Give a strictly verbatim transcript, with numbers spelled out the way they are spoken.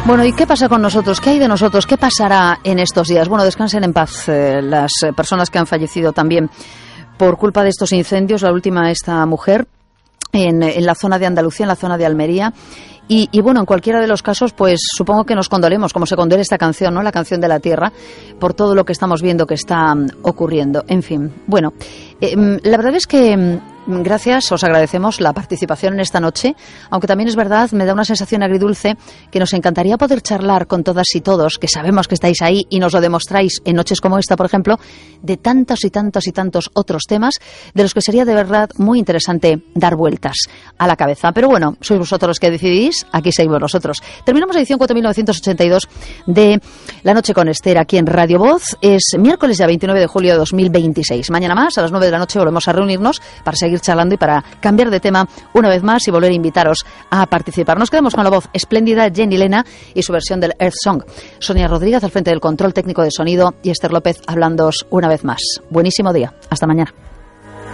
Bueno, ¿y qué pasa con nosotros? ¿Qué hay de nosotros? ¿Qué pasará en estos días? Bueno, descansen en paz eh, las personas que han fallecido también por culpa de estos incendios. La última, esta mujer en, en la zona de Andalucía, en la zona de Almería. Y, y bueno, en cualquiera de los casos, pues supongo que nos condolemos, como se condole esta canción, ¿no? La canción de la tierra, por todo lo que estamos viendo que está um, ocurriendo. En fin, bueno, eh, la verdad es que gracias, os agradecemos la participación en esta noche, aunque también es verdad, me da una sensación agridulce que nos encantaría poder charlar con todas y todos, que sabemos que estáis ahí y nos lo demostráis en noches como esta, por ejemplo, de tantos y tantos y tantos otros temas de los que sería de verdad muy interesante dar vueltas a la cabeza. Pero bueno, sois vosotros los que decidís, aquí seguimos nosotros. Terminamos la edición cuatro mil novecientos ochenta y dos de La Noche con Esther aquí en Radio Voz. Es miércoles ya veintinueve de julio de dos mil veintiséis. Mañana más, a las nueve de la noche, volvemos a reunirnos para seguir charlando y para cambiar de tema una vez más y volver a invitaros a participar. Nos quedamos con la voz espléndida Jenny Lena y su versión del Earth Song. Sonia Rodríguez al frente del control técnico de sonido y Esther López hablándoos una vez más. Buenísimo día. Hasta mañana.